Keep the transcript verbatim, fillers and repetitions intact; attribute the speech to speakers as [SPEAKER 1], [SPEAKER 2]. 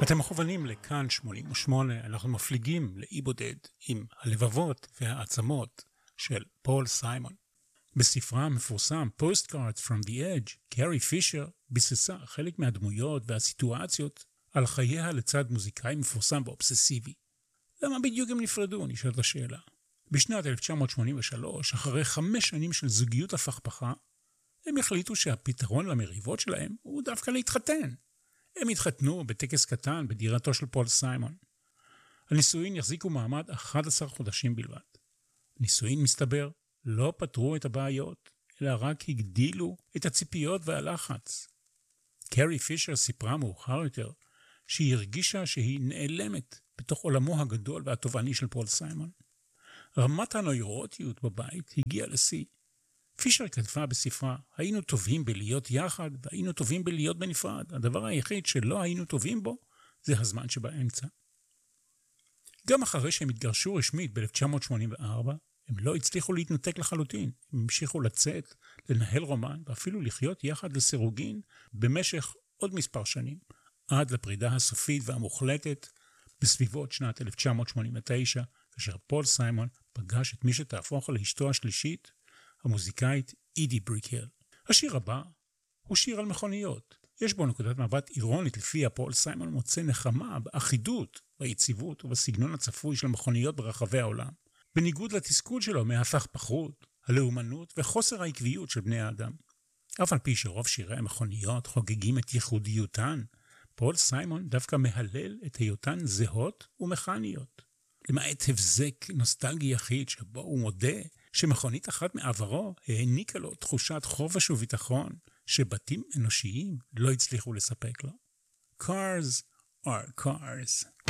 [SPEAKER 1] אתם מכוונים לכאן שמונים ושמונה, אנחנו מפליגים לאי בודד עם הלבבות והעצמות של פול סיימון. בספרה המפורסם Postcards from the Edge, קרי פישר ביססה חלק מהדמויות והסיטואציות על חייה לצד מוזיקאי מפורסם ואובססיבי. למה בדיוק הם נפרדו? נשאלת השאלה. בשנת אלף תשע מאות שמונים ושלוש, אחרי חמש שנים של זוגיות הפכפכה, הם החליטו שהפתרון למריבות שלהם הוא דווקא להתחתן. הם התחתנו בטקס קטן בדירתו של פול סיימון. הנישואין יחזיקו מעמד אחד עשר חודשים בלבד. נישואין מסתבר לא פתרו את הבעיות, אלא רק הגדילו את הציפיות והלחץ. קרי פישר סיפרה מאוחר יותר שהיא הרגישה שהיא נעלמת בתוך עולמו הגדול והתובעני של פול סיימון. רמת הנוירוטיות בבית הגיעה לשיא. פישר כתבה בספרה, היינו טובים בלהיות יחד והיינו טובים בלהיות בנפרד. הדבר היחיד שלא היינו טובים בו זה הזמן שבאמצע. גם אחרי שהם התגרשו רשמית ב-אלף תשע מאות שמונים וארבע, הם לא הצליחו להתנתק לחלוטין. הם המשיכו לצאת, לנהל רומן ואפילו לחיות יחד לסירוגין במשך עוד מספר שנים, עד לפרידה הסופית והמוחלטת בסביבות שנת אלף תשע מאות שמונים ותשע, כאשר פול סיימון פגש את מי שתהפוך לאשתו השלישית, המוזיקאית אידי בריקל. השיר הבא הוא שיר על מכוניות. יש בו נקודת מבט אירונית לפיה פול סיימון מוצא נחמה באחידות, ביציבות ובסגנון הצפוי של מכוניות ברחבי העולם. בניגוד לתסכול שלו מהפכפכות, הלאומנות וחוסר העקביות של בני האדם. אף על פי שרוב שירי המכוניות חוגגים את ייחודיותן, פול סיימון דווקא מהלל את היותן זהות ומכניות. למעט הבזק נוסטלגי יחיד שבו הוא מודה שמכונית אחת מעברו העניקה לו תחושת חופש וביטחון שבתים אנושיים לא הצליחו לספק לו. Cars are cars.